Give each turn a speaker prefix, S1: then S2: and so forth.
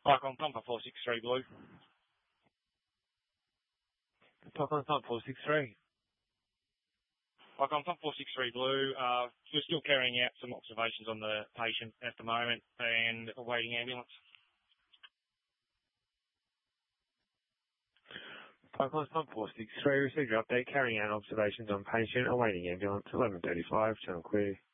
S1: Icon Thumper 463 Blue.
S2: Icon Thumper 463.
S1: Icon Thumper 463 Blue. We're still carrying out some observations on the patient at the moment and awaiting ambulance.
S2: Icon Thumper 463, received your update, carrying out observations on patient, awaiting ambulance, 11:35, channel clear.